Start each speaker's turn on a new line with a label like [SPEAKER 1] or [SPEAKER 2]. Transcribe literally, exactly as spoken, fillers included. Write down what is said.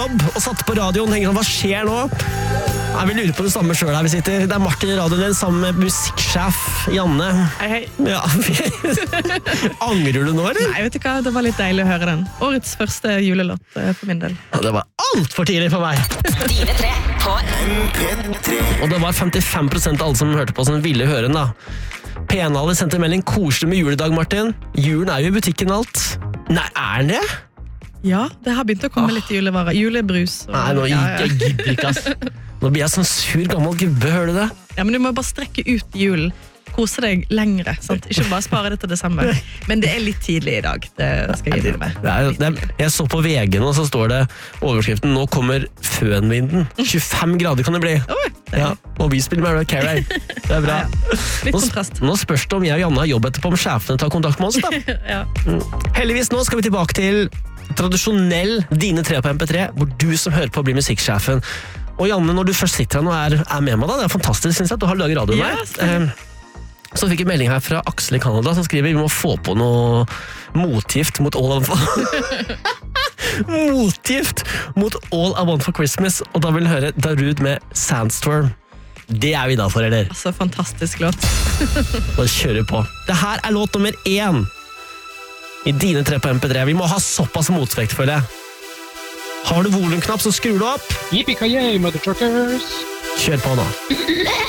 [SPEAKER 1] og satt på radioen, tenker sånn, hva skjer nå? Jeg vil lure på det samme selv her vi sitter. Det er Martin i radioen din sammen med musikksjef Janne.
[SPEAKER 2] Hei, hei.
[SPEAKER 1] Ja, angrer du nå, eller?
[SPEAKER 2] Nei, vet du hva, det var litt deilig å høre den. Årets første julelåt for min del.
[SPEAKER 1] Ja, det var alt for tidlig for meg.
[SPEAKER 3] Dine tre på
[SPEAKER 4] M P tre.
[SPEAKER 1] Og det var femtifem prosent av alle som hørte på som ville høre den da. Penale sendte melding, koselig med juledag, Martin. Julen er jo i butikken alt. Nei, er den det?
[SPEAKER 2] Ja, det har begynt å komme litt julevarer. Julebrus. Og,
[SPEAKER 1] Nei, nå
[SPEAKER 2] ja,
[SPEAKER 1] gikk jeg gidder ikke, ass. Nå blir jeg sånn sur gammel gubbe, hører du det?
[SPEAKER 2] Ja, men du må bare strekke ut julen. Kose deg lengre, sant? Ikke bare spare det til desember. Men det er litt tidlig i dag, det skal jeg gi deg med.
[SPEAKER 1] Det er, det er, jeg så på V G nå, så står det overskriften, nå kommer fønvinden. tjuefem grader kan det bli.
[SPEAKER 2] Oi, det er
[SPEAKER 1] Ja, og vi spiller Mariah Carey. Det er bra.
[SPEAKER 2] Ja, litt
[SPEAKER 1] Nå,
[SPEAKER 2] kontrast.
[SPEAKER 1] nå spørs det om jeg og Janne har jobb etterpå om sjefene tar kontakt med oss, da.
[SPEAKER 2] Ja.
[SPEAKER 1] Heldigvis nå skal vi tilbake til tradisjonell Dine tre på M P tre, hvor du som hører på blir musikksjefen. Og Janne, når du først sitter her og er, er med meg da, det er fantastisk, synes jeg, at du har laget radio med
[SPEAKER 2] Ja,
[SPEAKER 1] meg.
[SPEAKER 2] stemmer.
[SPEAKER 1] Eh, Så fikk jeg melding her fra Aksel i Canada som skriver vi må få på noe motgift mot All I Want Motgift mot All I Want for Christmas, og da vil jeg høre Darude med Sandstorm. Det er vi da for, eller?
[SPEAKER 2] Altså, fantastisk låt.
[SPEAKER 1] Bare kjøre på. Det her er låt nummer én i Dine tre på M P tre. Vi må ha såpass motvekt for det. Har du volumknapp, så skrur du opp.
[SPEAKER 5] Yippee-ki-yay, mother truckers!
[SPEAKER 1] Kjør på nå.